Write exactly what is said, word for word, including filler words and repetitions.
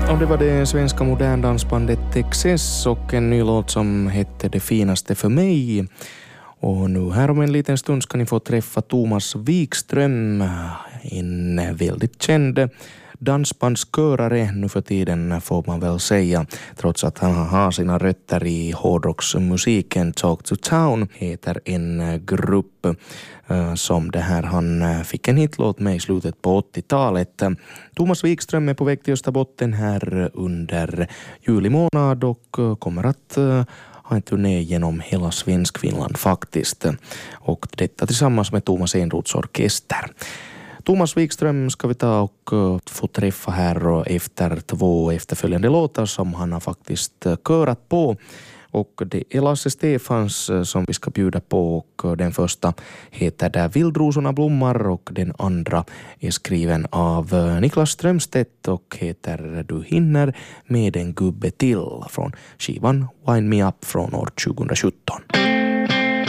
Och det var det svenska moderndansbandet Texas och en ny låt som hette Det finaste för mig. Och nu här om en liten stund ska ni få träffa Thomas Wikström, en väldigt känd dansbandskörare nu för tiden får man väl säga, trots att han har sina rötter i hårdrocksmusiken. Talk to Town heter en grupp uh, som det här han fick en hitlåt med i slutet på åttiotalet. Thomas Wikström är på väg till Österbotten här under juli månad och uh, kommer att uh, ha en turné genom hela Svenskfinland faktiskt. Och detta tillsammans med Thomas Enroths orkester. Thomas Wikström ska vi ta och uh, få träffa här och efter två efterföljande låtar som han har faktiskt uh, körat på. Och det är Lasse Stefans uh, som vi ska bjuda på och uh, den första heter Där vildrosorna blommar och den andra är skriven av uh, Niklas Strömstedt och heter Du hinner med en gubbe till från skivan Wind Me Up från år tjugohundrasjutton.